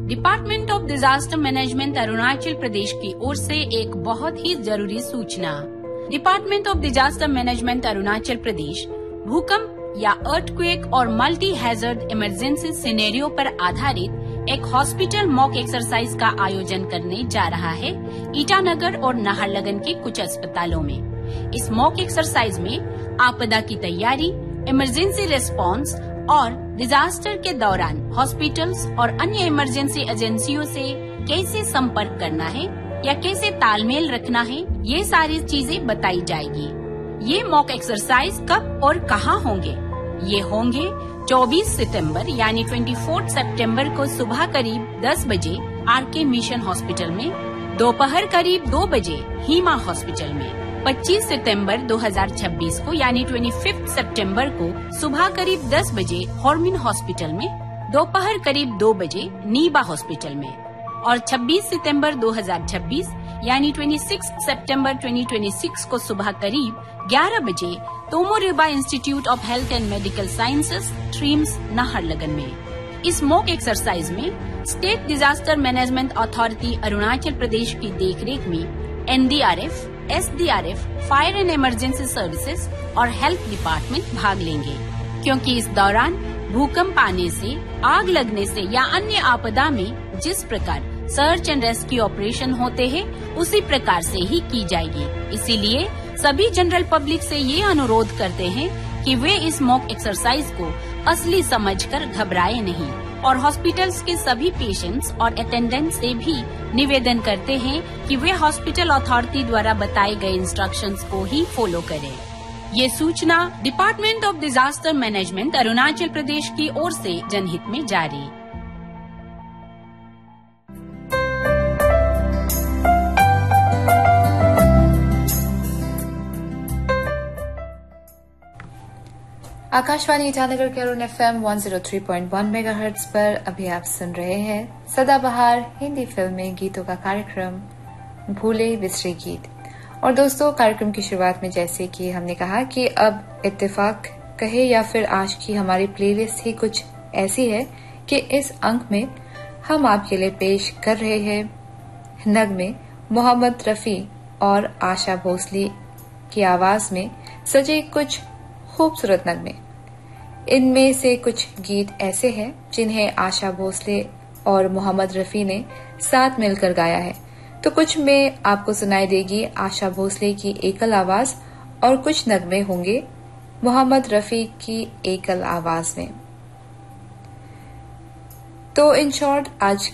Department of disaster management Arunachal Pradesh की ओर से एक बहुत ही जरूरी सूचना। Department of disaster management Arunachal Pradesh भूकंप या अर्थक्वेक और मल्टी हैजर्ड इमरजेंसी सिनेरियो पर आधारित एक हॉस्पिटल मॉक एक्सरसाइज का आयोजन करने जा रहा है ईटानगर और नाहरलगन के कुछ अस्पतालों में। इस मॉक एक्सरसाइज में आपदा की तैयारी, इमरजेंसी रिस्पांस और डिजास्टर के दौरान हॉस्पिटल्स और अन्य इमरजेंसी एजेंसियों से कैसे संपर्क करना है या कैसे तालमेल रखना है, ये सारी चीजें बताई जाएगी। ये मॉक एक्सरसाइज कब और कहाँ होंगे? ये होंगे 24 सितंबर यानी 24 सितंबर को सुबह करीब 10 बजे आरके मिशन हॉस्पिटल में, दोपहर करीब 2 बजे हीमा हॉस्पिटल में, 25 सितंबर 2026 को यानी 25 सितंबर को सुबह करीब 10 बजे हॉर्मिन हॉस्पिटल में, दोपहर करीब 2 बजे नीबा हॉस्पिटल में और 26 सितंबर 2026 यानी 26 सितंबर 2026 को सुबह करीब 11 बजे तोमोरिबा institute of health and medical sciences ट्रीम्स नाहरलगन में। इस मॉक एक्सरसाइज में state disaster management authority Arunachal Pradesh की देखरेख में NDRF, SDRF, fire and emergency services और हेल्थ डिपार्टमेंट भाग लेंगे, क्योंकि इस दौरान भूकंप आने से, आग लगने से या अन्य आपदा में जिस प्रकार सर्च एंड रेस्क्यू ऑपरेशन होते हैं उसी प्रकार से ही की जाएगी। इसीलिए सभी जनरल पब्लिक से ये अनुरोध करते हैं कि वे इस मॉक एक्सरसाइज को असली समझकर घबराए नहीं और हॉस्पिटल्स के सभी पेशेंट्स और अटेंडेंट से भी निवेदन करते हैं कि वे हॉस्पिटल अथॉरिटी द्वारा बताए गए इंस्ट्रक्शंस को ही फॉलो करें। ये सूचना department of disaster management Arunachal Pradesh की ओर से जनहित में जारी। आकाशवाणी ईटानगर के अरुण FM 103.1 मेगाहर्ट्ज पर अभी आप सुन रहे हैं सदाबहार हिंदी फिल्मी गीतों का कार्यक्रम भूले बिसरे गीत। और दोस्तों, कार्यक्रम की शुरुआत में जैसे कि हमने कहा कि अब इत्तेफाक कहे या फिर आज की हमारी प्लेलिस्ट ही कुछ ऐसी है कि इस अंक में हम आपके लिए पेश कर रहे हैं नगमे मोहम्मद रफी और आशा भोसले की आवाज में सजे कुछ खूबसूरत नगमे। इनमें से कुछ गीत ऐसे हैं जिन्हें आशा भोसले और मोहम्मद रफी ने साथ मिलकर गाया है, तो कुछ में आपको सुनाई देगी आशा भोसले की एकल आवाज और कुछ नगमे होंगे मोहम्मद रफी की एकल आवाज में। तो इन शॉर्ट आज